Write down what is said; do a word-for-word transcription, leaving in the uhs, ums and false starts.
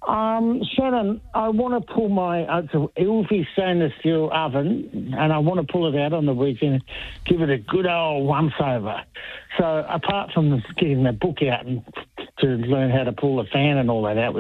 Um, Shannon, I want to pull my uh, it's a Ilfie stainless steel oven, and I want to pull it out on the weekend, give it a good old once over. So apart from getting the book out and to learn how to pull the fan and all that out,